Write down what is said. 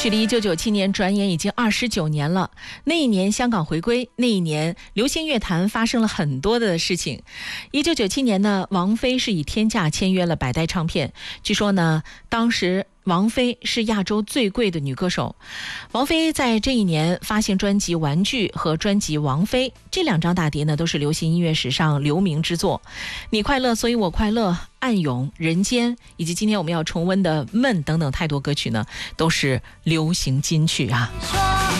距离1997年转眼已经29年了。那一年香港回归，那一年流行乐坛发生了很多的事情。1997年呢，王菲是以天价签约了百代唱片。据说呢，当时王菲是亚洲最贵的女歌手。王菲在这一年发行专辑《玩具》和专辑《王菲》，这2张大碟呢都是流行音乐史上留名之作。你快乐所以我快乐、暗涌、人间，以及今天我们要重温的闷等等太多歌曲呢，都是流行金曲啊。